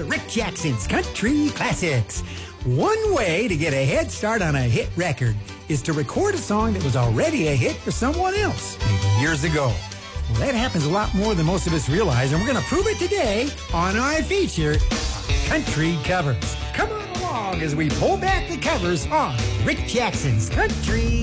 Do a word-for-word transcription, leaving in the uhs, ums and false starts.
to Rick Jackson's Country Classics. One way to get a head start on a hit record is to record a song that was already a hit for someone else, maybe years ago. Well, that happens a lot more than most of us realize, and we're going to prove it today on our feature, Country Covers. Come on along as we pull back the covers on Rick Jackson's Country